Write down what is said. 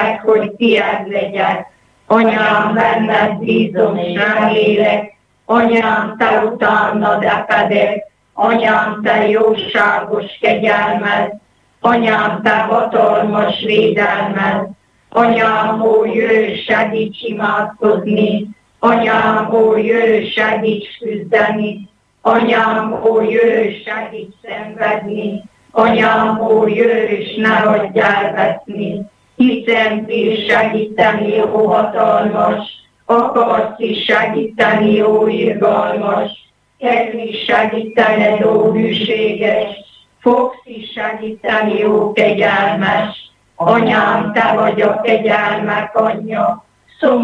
meg, hogy tiád legyek. Anyám, benned bízom és remélek, anyám, te utánad epedek, anyám, te jóságos kegyelmed, anyám, te hatalmas védelmed, anyám, ó, jöjj, segíts imádkozni, anyám, ó, jöjj, segíts küzdeni, anyám, ó, jöjj, segíts szenvedni, anyám, ó, jöjj, és ne hagyj elveszni, hiszen bír segíteni, ó hatalmas, akarsz is segíteni, ó irgalmas, kell is segítened, ó hűséges, fogsz is segíteni, ó kegyelmes. Anyám, te vagy a kegyelmek anyja,